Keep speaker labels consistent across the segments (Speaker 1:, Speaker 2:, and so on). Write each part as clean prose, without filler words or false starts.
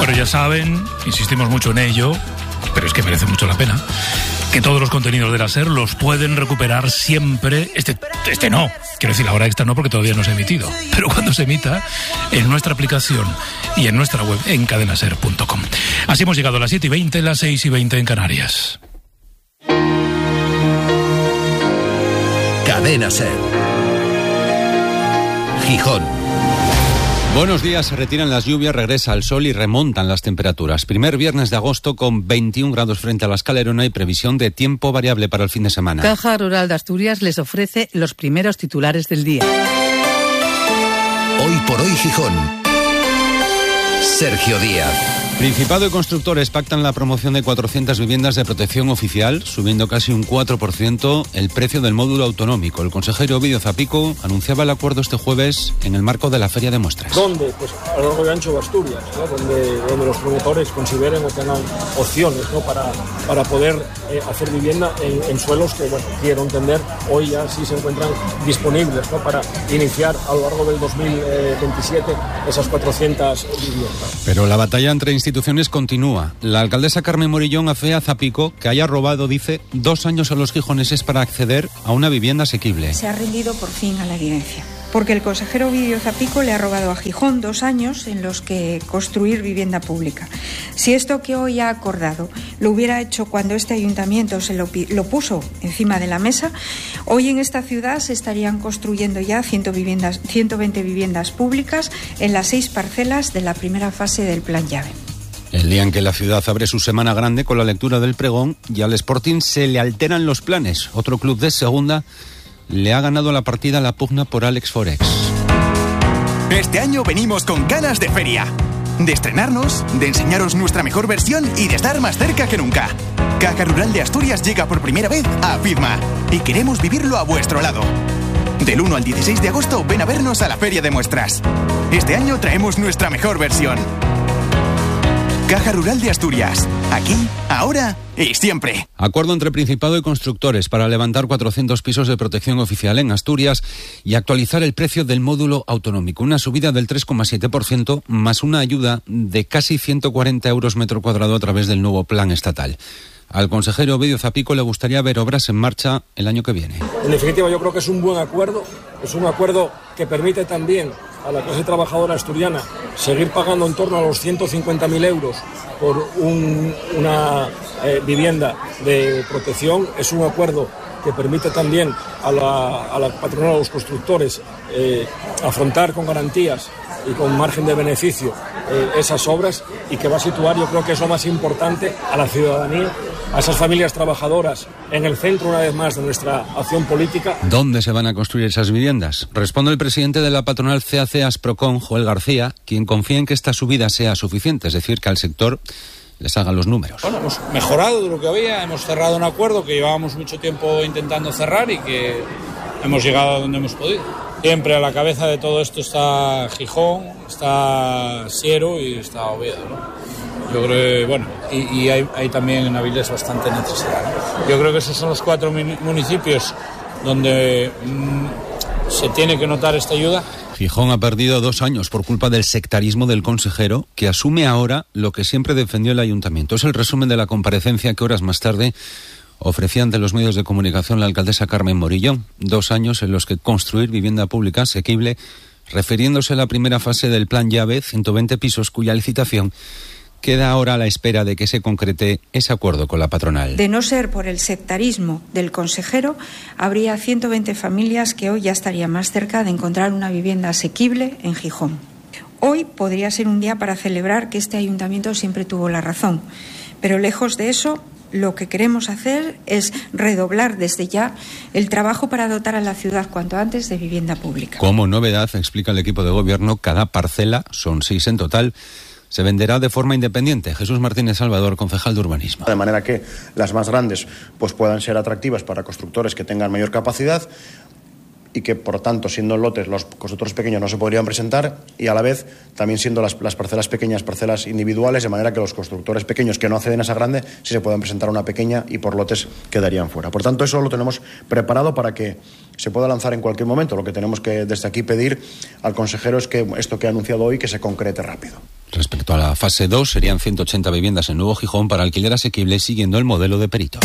Speaker 1: Bueno, ya saben, insistimos mucho en ello, pero es que merece mucho la pena, que todos los contenidos de la SER los pueden recuperar siempre. Este no, quiero decir, la hora extra no, porque todavía no se ha emitido, pero cuando se emita, en nuestra aplicación y en nuestra web, en cadenaser.com. Así hemos llegado a las 7:20, las 6:20 en Canarias.
Speaker 2: Cadena SER. Gijón.
Speaker 3: Buenos días, se retiran las lluvias, regresa el sol y remontan las temperaturas. Primer viernes de agosto con 21 grados frente a la Escalerona y previsión de tiempo variable para el fin de semana.
Speaker 4: Caja Rural de Asturias les ofrece los primeros titulares del día.
Speaker 2: Hoy por hoy Gijón. Sergio Díaz.
Speaker 3: Principado y constructores pactan la promoción de 400 viviendas de protección oficial, subiendo casi un 4% el precio del módulo autonómico. El consejero Ovidio Zapico anunciaba el acuerdo este jueves en el marco de la Feria de Muestras.
Speaker 5: ¿Dónde? Pues a lo largo y ancho de Asturias, ¿no? donde los promotores consideren o tengan opciones, ¿no? para poder hacer vivienda en suelos que, bueno, quiero entender, hoy ya sí se encuentran disponibles, ¿no? para iniciar a lo largo del 2027 esas 400 viviendas.
Speaker 3: Pero la batalla entre instituciones continúa. La alcaldesa Carmen Morillón afea a Zapico que haya robado, dice, 2 años a los gijoneses para acceder a una vivienda asequible.
Speaker 6: Se ha rendido por fin a la evidencia, porque el consejero Ovidio Zapico le ha robado a Gijón 2 años en los que construir vivienda pública. Si esto que hoy ha acordado lo hubiera hecho cuando este ayuntamiento se lo puso encima de la mesa, hoy en esta ciudad se estarían construyendo ya 120 viviendas públicas en las 6 parcelas de la primera fase del Plan Llave.
Speaker 3: El día en que la ciudad abre su semana grande con la lectura del pregón y al Sporting se le alteran los planes. Otro club de segunda le ha ganado la partida a la pugna por Alex Forex.
Speaker 7: Este año venimos con ganas de feria, de estrenarnos, de enseñaros nuestra mejor versión y de estar más cerca que nunca. Caja Rural de Asturias llega por primera vez a FIDMA y queremos vivirlo a vuestro lado. Del 1 al 16 de agosto ven a vernos a la Feria de Muestras. Este año traemos nuestra mejor versión. Caja Rural de Asturias. Aquí, ahora y siempre.
Speaker 3: Acuerdo entre Principado y constructores para levantar 400 pisos de protección oficial en Asturias y actualizar el precio del módulo autonómico. Una subida del 3,7% más una ayuda de casi 140 euros metro cuadrado a través del nuevo plan estatal. Al consejero Ovidio Zapico le gustaría ver obras en marcha el año que viene.
Speaker 5: En definitiva, yo creo que es un buen acuerdo. Es un acuerdo que permite también a la clase trabajadora asturiana seguir pagando en torno a los 150.000 euros por una vivienda de protección. Es un acuerdo que permite también a la patronal, a los constructores, afrontar con garantías y con margen de beneficio esas obras, y que va a situar, yo creo que es lo más importante, a la ciudadanía, a esas familias trabajadoras en el centro una vez más de nuestra acción política.
Speaker 3: ¿Dónde se van a construir esas viviendas? Responde el presidente de la patronal CAC Asprocon, Joel García, quien confía en que esta subida sea suficiente, es decir, que al sector les hagan los números.
Speaker 8: Bueno, hemos mejorado de lo que había, hemos cerrado un acuerdo que llevábamos mucho tiempo intentando cerrar y que hemos llegado a donde hemos podido. Siempre a la cabeza de todo esto está Gijón, está Siero y está Oviedo, ¿no? Yo creo que, bueno, y hay también en Avilés bastante necesidad, ¿no? Yo creo que esos son los 4 municipios donde se tiene que notar esta ayuda.
Speaker 3: Gijón ha perdido 2 años por culpa del sectarismo del consejero, que asume ahora lo que siempre defendió el ayuntamiento. Es el resumen de la comparecencia que horas más tarde ofrecía ante los medios de comunicación la alcaldesa Carmen Morillón. 2 años en los que construir vivienda pública asequible, refiriéndose a la primera fase del Plan Llave, 120 pisos cuya licitación queda ahora a la espera de que se concrete ese acuerdo con la patronal.
Speaker 6: De no ser por el sectarismo del consejero, habría 120 familias que hoy ya estarían más cerca de encontrar una vivienda asequible en Gijón. Hoy podría ser un día para celebrar que este ayuntamiento siempre tuvo la razón, pero lejos de eso, lo que queremos hacer es redoblar desde ya el trabajo para dotar a la ciudad cuanto antes de vivienda pública.
Speaker 3: Como novedad, explica el equipo de gobierno, cada parcela, son 6 en total, se venderá de forma independiente. Jesús Martínez Salvador, concejal de Urbanismo.
Speaker 9: De manera que las más grandes pues puedan ser atractivas para constructores que tengan mayor capacidad y que, por tanto, siendo lotes, los constructores pequeños no se podrían presentar, y a la vez también siendo las parcelas pequeñas parcelas individuales, de manera que los constructores pequeños que no acceden a esa grande sí se puedan presentar a una pequeña y por lotes quedarían fuera. Por tanto, eso lo tenemos preparado para que se pueda lanzar en cualquier momento. Lo que tenemos que desde aquí pedir al consejero es que esto que ha anunciado hoy que se concrete rápido.
Speaker 3: Respecto a la fase 2, serían 180 viviendas en Nuevo Gijón para alquiler asequible siguiendo el modelo de Perito.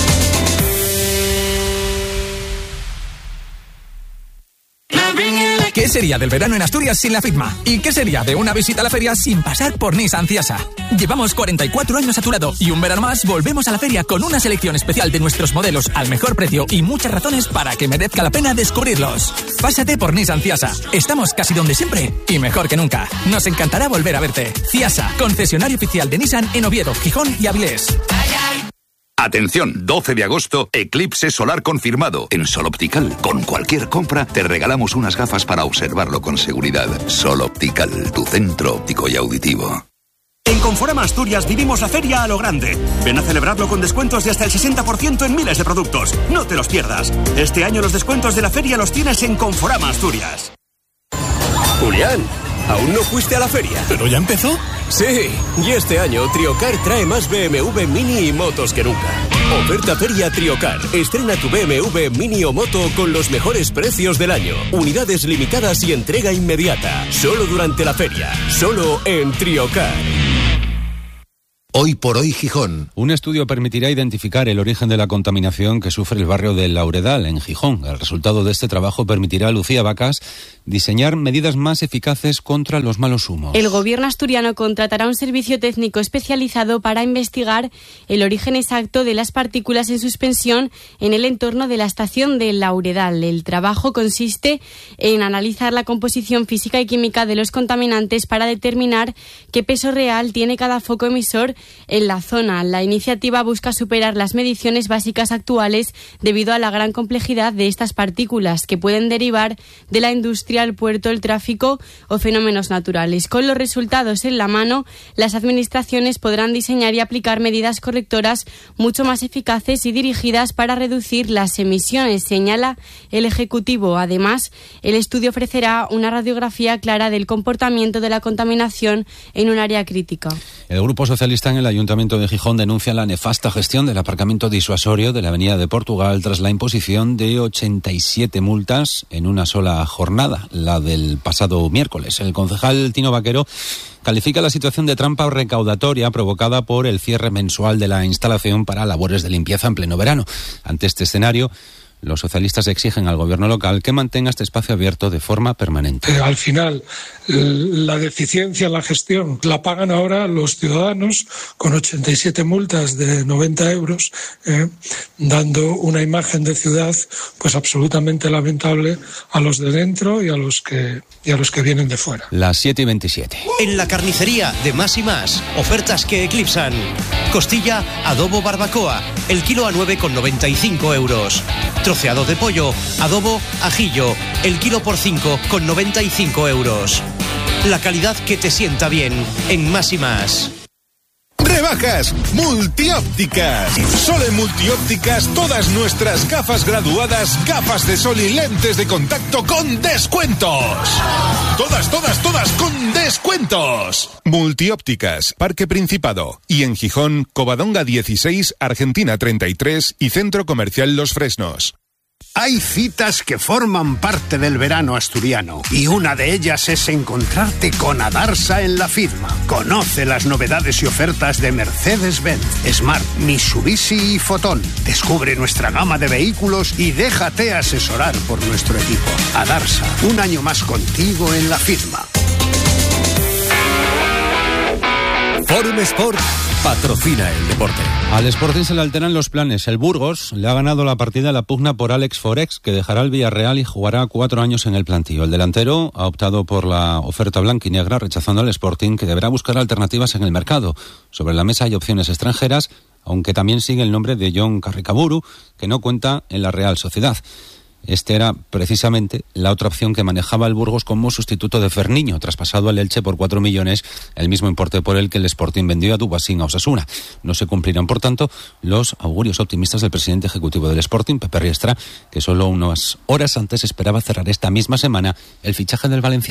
Speaker 2: ¿Qué sería del verano en Asturias sin la FITMA? ¿Y qué sería de una visita a la feria sin pasar por Nissan Ciasa? Llevamos 44 años a tu lado y un verano más volvemos a la feria con una selección especial de nuestros modelos al mejor precio y muchas razones para que merezca la pena descubrirlos. Pásate por Nissan Ciasa. Estamos casi donde siempre y mejor que nunca. Nos encantará volver a verte. Ciasa, concesionario oficial de Nissan en Oviedo, Gijón y Avilés.
Speaker 10: Atención, 12 de agosto, eclipse solar confirmado. En Sol Optical, con cualquier compra, te regalamos unas gafas para observarlo con seguridad. Sol Optical, tu centro óptico y auditivo.
Speaker 11: En Conforama Asturias vivimos la feria a lo grande. Ven a celebrarlo con descuentos de hasta el 60% en miles de productos. No te los pierdas. Este año los descuentos de la feria los tienes en Conforama Asturias.
Speaker 12: Julián, ¿aún no fuiste a la feria?
Speaker 1: ¿Pero ya empezó?
Speaker 12: Sí, y este año Triocar trae más BMW Mini y motos que nunca. Oferta Feria Triocar. Estrena tu BMW Mini o moto con los mejores precios del año. Unidades limitadas y entrega inmediata. Solo durante la feria. Solo en Triocar.
Speaker 13: Hoy por hoy Gijón.
Speaker 3: Un estudio permitirá identificar el origen de la contaminación que sufre el barrio del Lauredal, en Gijón. El resultado de este trabajo permitirá a Lucía Vacas diseñar medidas más eficaces contra los malos humos.
Speaker 14: El gobierno asturiano contratará un servicio técnico especializado para investigar el origen exacto de las partículas en suspensión en el entorno de la estación del Lauredal. El trabajo consiste en analizar la composición física y química de los contaminantes para determinar qué peso real tiene cada foco emisor en la zona. La iniciativa busca superar las mediciones básicas actuales debido a la gran complejidad de estas partículas que pueden derivar de la industria, el puerto, el tráfico o fenómenos naturales. Con los resultados en la mano, las administraciones podrán diseñar y aplicar medidas correctoras mucho más eficaces y dirigidas para reducir las emisiones, señala el Ejecutivo. Además, el estudio ofrecerá una radiografía clara del comportamiento de la contaminación en un área crítica.
Speaker 3: El Grupo Socialista en el Ayuntamiento de Gijón denuncia la nefasta gestión del aparcamiento disuasorio de la Avenida de Portugal tras la imposición de 87 multas en una sola jornada, la del pasado miércoles. El concejal Tino Vaquero califica la situación de trampa recaudatoria provocada por el cierre mensual de la instalación para labores de limpieza en pleno verano. Ante este escenario, los socialistas exigen al gobierno local que mantenga este espacio abierto de forma permanente.
Speaker 15: Al final, la deficiencia en la gestión la pagan ahora los ciudadanos con 87 multas de 90 euros, dando una imagen de ciudad pues absolutamente lamentable a los de dentro y a los que vienen de fuera.
Speaker 3: Las 7:27.
Speaker 16: En la carnicería de Más y Más, ofertas que eclipsan. Costilla, adobo barbacoa, el kilo a 9,95 euros. Troceado de pollo, adobo, ajillo, el kilo por 5,95 euros. La calidad que te sienta bien en Más y Más.
Speaker 17: Rebajas Multiópticas. Solo en Multiópticas todas nuestras gafas graduadas, gafas de sol y lentes de contacto con descuentos. Todas con descuentos. Multiópticas, Parque Principado. Y en Gijón, Covadonga 16, Argentina 33 y Centro Comercial Los Fresnos.
Speaker 13: Hay citas que forman parte del verano asturiano y una de ellas es encontrarte con Adarsa en la FITMA. Conoce las novedades y ofertas de Mercedes-Benz, Smart, Mitsubishi y Fotón. Descubre nuestra gama de vehículos y déjate asesorar por nuestro equipo. Adarsa, un año más contigo en la FITMA.
Speaker 18: Forum Sport patrocina el deporte.
Speaker 3: Al Sporting se le alteran los planes. El Burgos le ha ganado la partida a la pugna por Alex Forex, que dejará el Villarreal y jugará 4 años en el plantillo. El delantero ha optado por la oferta blanquinegra, rechazando al Sporting, que deberá buscar alternativas en el mercado. Sobre la mesa hay opciones extranjeras, aunque también sigue el nombre de John Carricaburu, que no cuenta en la Real Sociedad. Este era precisamente la otra opción que manejaba el Burgos como sustituto de Ferniño, traspasado al Elche por 4 millones, el mismo importe por el que el Sporting vendió a Dubasín a Osasuna. No se cumplirán, por tanto, los augurios optimistas del presidente ejecutivo del Sporting, Pepe Riestra, que solo unas horas antes esperaba cerrar esta misma semana el fichaje del Valencia.